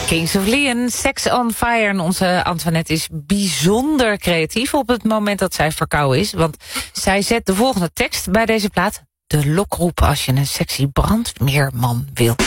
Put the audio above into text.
Kings of Leon, Sex on Fire. En onze Antoinette is bijzonder creatief op het moment dat zij verkouden is. Want zij zet de volgende tekst bij deze plaat. De lokroep als je een sexy brandweerman wil.